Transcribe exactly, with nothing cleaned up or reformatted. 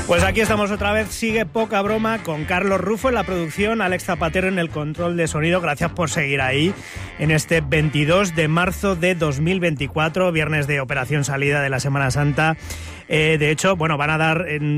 Pues aquí estamos otra vez, sigue Poca Broma con Carlos Rufo en la producción, Alex Zapatero en el control de sonido. Gracias por seguir ahí en este veintidós de marzo de dos mil veinticuatro, viernes de operación salida de la Semana Santa. Eh, de hecho, bueno, van a dar en